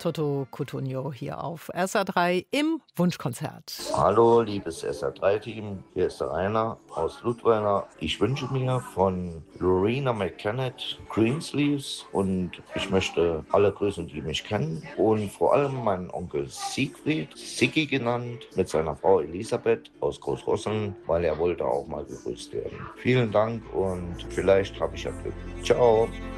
Toto Cutugno hier auf SR3 im Wunschkonzert. Hallo, liebes SR3-Team, hier ist der Rainer aus Ludweiler. Ich wünsche mir von Lorena McKennitt Greensleeves und ich möchte alle grüßen, die mich kennen und vor allem meinen Onkel Siegfried, Siggi genannt, mit seiner Frau Elisabeth aus Großrosseln, weil er wollte auch mal gegrüßt werden. Vielen Dank und vielleicht habe ich ja Glück. Ciao.